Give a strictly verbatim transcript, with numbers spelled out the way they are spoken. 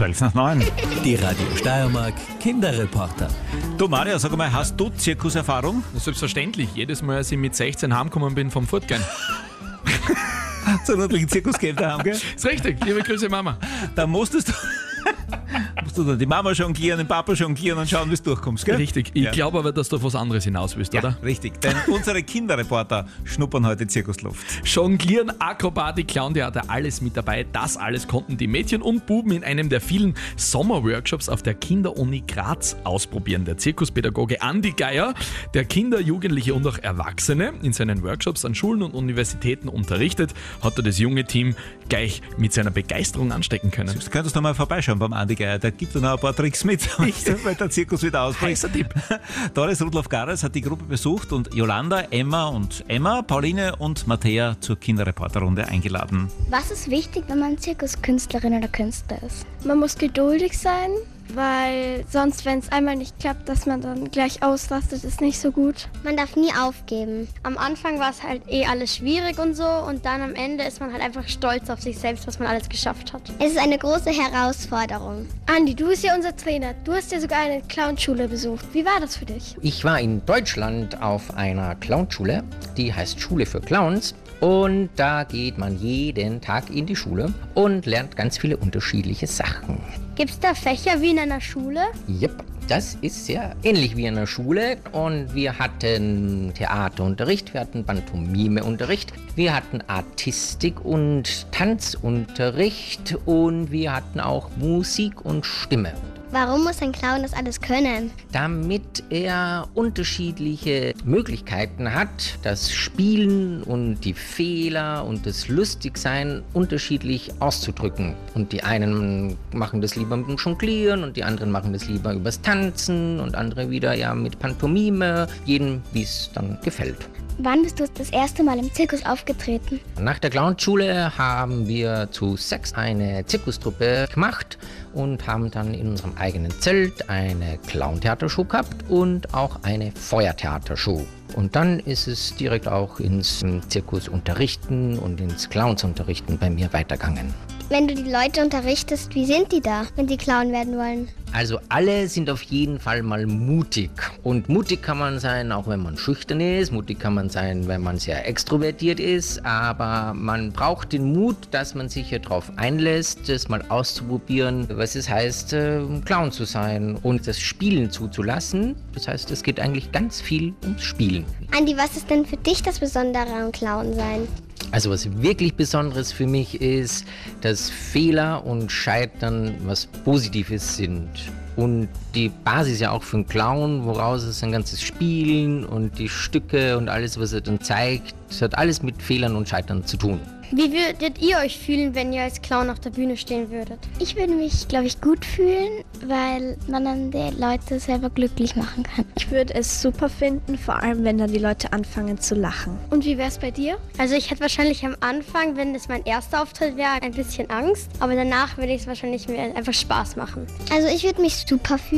zwölf nach neun. Die Radio Steiermark Kinderreporter. Du Mario, sag mal, hast du Zirkuserfahrung? Selbstverständlich. Jedes Mal, als ich mit sechzehn heimgekommen bin vom Fortgehen. So einen richtigen Zirkusgeld daheim, gell? Ist richtig. Liebe Grüße, Mama. Da musstest du, musst du dann die Mama jonglieren, den Papa jonglieren und schauen, wie du durchkommst, gell? Richtig. Ich Ja. glaube aber, dass du auf was anderes hinaus willst, Ja, oder? richtig. Denn unsere Kinderreporter schnuppern heute Zirkusluft. Jonglieren, Akrobatik, Clowntheater, alles mit dabei. Das alles konnten die Mädchen und Buben in einem der vielen Sommerworkshops auf der Kinderuni Graz ausprobieren. Der Zirkuspädagoge Andi Geier, der Kinder, Jugendliche und auch Erwachsene in seinen Workshops an Schulen und Universitäten unterrichtet, hat er das junge Team gleich mit seiner Begeisterung anstecken können. Du könntest noch mal vorbeischauen beim Andi Geier. Der gibt dir noch ein paar Tricks mit, weil der Zirkus wieder ausbricht. Heißer Tipp. Doris Rudloff-Gares hat die Gruppe besucht und Jolanda, Emma und Emma, Pauline und Matthäa zur Kinderreporterrunde eingeladen. Was ist wichtig, wenn man Zirkuskünstlerin oder Künstler ist? Man muss geduldig sein, weil sonst, wenn es einmal nicht klappt, dass man dann gleich ausrastet, ist nicht so gut. Man darf nie aufgeben. Am Anfang war es halt eh alles schwierig und so und dann am Ende ist man halt einfach stolz auf sich selbst, was man alles geschafft hat. Es ist eine große Herausforderung. Andi, du bist ja unser Trainer. Du hast ja sogar eine Clownschule besucht. Wie war das für dich? Ich war in Deutschland auf einer Clownschule, die heißt Schule für Clowns. Und da geht man jeden Tag in die Schule und lernt ganz viele unterschiedliche Sachen. Gibt es da Fächer wie in einer Schule? Yep, das ist sehr ähnlich wie in der Schule. Und wir hatten Theaterunterricht, wir hatten Pantomimeunterricht, wir hatten Artistik- und Tanzunterricht und wir hatten auch Musik und Stimme. Warum muss ein Clown das alles können? Damit er unterschiedliche Möglichkeiten hat, das Spielen und die Fehler und das Lustigsein unterschiedlich auszudrücken. Und die einen machen das lieber mit dem Jonglieren und die anderen machen das lieber übers Tanzen und andere wieder ja mit Pantomime, jedem wie es dann gefällt. Wann bist du das erste Mal im Zirkus aufgetreten? Nach der Clownschule haben wir zu sechs eine Zirkustruppe gemacht und haben dann in unserem eigenen Zelt eine Clowntheatershow gehabt und auch eine Feuertheatershow. Und dann ist es direkt auch ins Zirkusunterrichten und ins Clownsunterrichten bei mir weitergegangen. Wenn du die Leute unterrichtest, wie sind die da, wenn die Clown werden wollen? Also alle sind auf jeden Fall mal mutig. Und mutig kann man sein, auch wenn man schüchtern ist. Mutig kann man sein, wenn man sehr extrovertiert ist. Aber man braucht den Mut, dass man sich hier drauf einlässt, das mal auszuprobieren, was es heißt, Clown zu sein und das Spielen zuzulassen. Das heißt, es geht eigentlich ganz viel ums Spielen. Andi, was ist denn für dich das Besondere am Clown sein? Also was wirklich Besonderes für mich ist, dass Fehler und Scheitern was Positives sind. Und die Basis ja auch für einen Clown, woraus es ein ganzes Spielen und die Stücke und alles, was er dann zeigt, das hat alles mit Fehlern und Scheitern zu tun. Wie würdet ihr euch fühlen, wenn ihr als Clown auf der Bühne stehen würdet? Ich würde mich, glaube ich, gut fühlen, weil man dann die Leute selber glücklich machen kann. Ich würde es super finden, vor allem wenn dann die Leute anfangen zu lachen. Und wie wäre es bei dir? Also ich hätte wahrscheinlich am Anfang, wenn es mein erster Auftritt wäre, ein bisschen Angst, aber danach würde ich es wahrscheinlich mir einfach Spaß machen. Also ich würde mich super fühlen.